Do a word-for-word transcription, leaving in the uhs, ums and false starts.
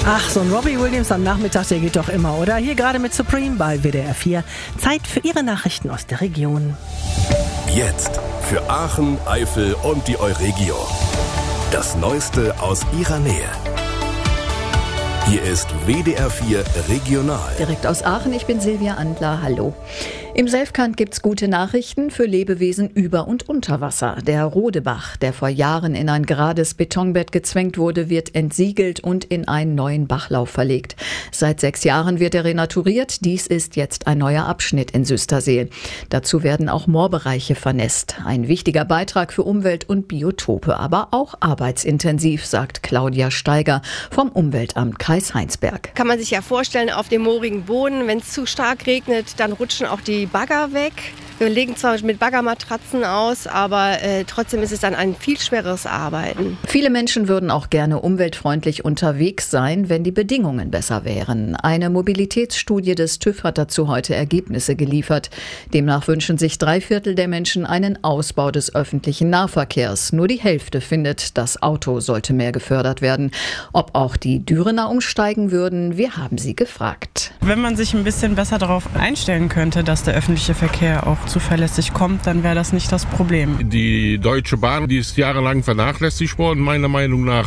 Ach, so ein Robbie Williams am Nachmittag, der geht doch immer, oder? Hier gerade mit Supreme bei W D R vier. Zeit für Ihre Nachrichten aus der Region. Jetzt für Aachen, Eifel und die Euregio. Das Neueste aus Ihrer Nähe. Hier ist W D R vier Regional. Direkt aus Aachen, ich bin Silvia Andler, hallo. Im Selfkant gibt's gute Nachrichten für Lebewesen über und unter Wasser. Der Rodebach, der vor Jahren in ein gerades Betonbett gezwängt wurde, wird entsiegelt und in einen neuen Bachlauf verlegt. Seit sechs Jahren wird er renaturiert. Dies ist jetzt ein neuer Abschnitt in Süstersee. Dazu werden auch Moorbereiche vernässt. Ein wichtiger Beitrag für Umwelt und Biotope, aber auch arbeitsintensiv, sagt Claudia Steiger vom Umweltamt Kreis Heinsberg. Kann man sich ja vorstellen, auf dem moorigen Boden, wenn es zu stark regnet, dann rutschen auch die Bagger weg. Wir legen zwar mit Baggermatratzen aus, aber äh, trotzdem ist es dann ein viel schwereres Arbeiten. Viele Menschen würden auch gerne umweltfreundlich unterwegs sein, wenn die Bedingungen besser wären. Eine Mobilitätsstudie des TÜV hat dazu heute Ergebnisse geliefert. Demnach wünschen sich drei Viertel der Menschen einen Ausbau des öffentlichen Nahverkehrs. Nur die Hälfte findet, das Auto sollte mehr gefördert werden. Ob auch die Dürener umsteigen würden, wir haben sie gefragt. Wenn man sich ein bisschen besser darauf einstellen könnte, dass der öffentliche Verkehr auch zuverlässig kommt, dann wäre das nicht das Problem. Die Deutsche Bahn, die ist jahrelang vernachlässigt worden, meiner Meinung nach.